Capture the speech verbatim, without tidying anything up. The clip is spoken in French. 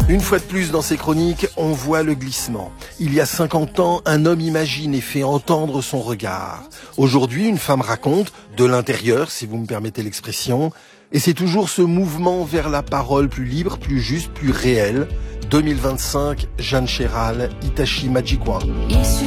Une fois de plus dans ces chroniques, on voit le glissement. Il y a cinquante ans, un homme imagine et fait entendre son regard. Aujourd'hui, une femme raconte, de l'intérieur, si vous me permettez l'expression, et c'est toujours ce mouvement vers la parole plus libre, plus juste, plus réelle. deux mille vingt-cinq, Jeanne Chéral, Itachi Majikwa.